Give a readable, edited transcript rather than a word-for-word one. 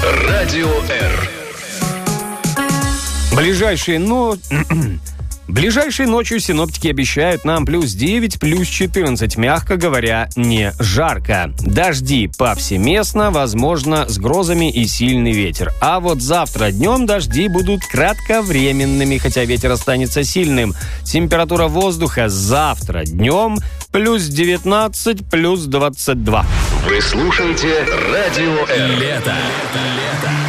Радио Р. Ближайшей ночью синоптики обещают нам плюс 9, плюс 14, мягко говоря, не жарко. Дожди повсеместно, возможно, с грозами и сильный ветер. А вот завтра днем дожди будут кратковременными, хотя ветер останется сильным. Температура воздуха завтра днем плюс 19, плюс 22. Вы слушаете Радио Р. Лето.